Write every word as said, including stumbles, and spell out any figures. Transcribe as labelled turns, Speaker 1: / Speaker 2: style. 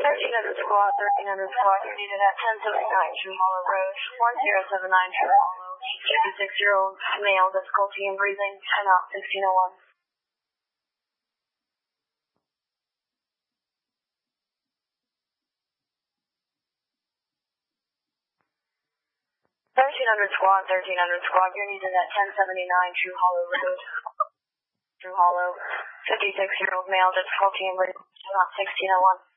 Speaker 1: thirteen hundred squad, thirteen hundred squad, you're needed at ten seventy-nine True Hollow Road, one zero seven nine True Hollow, fifty-six-year-old male, difficulty in breathing, ten out, sixteen oh one. thirteen hundred squad, thirteen hundred squad, you're needed at ten seventy-nine True Hollow Road, True Hollow, fifty-six-year-old male, difficulty in breathing, ten out, sixteen oh one.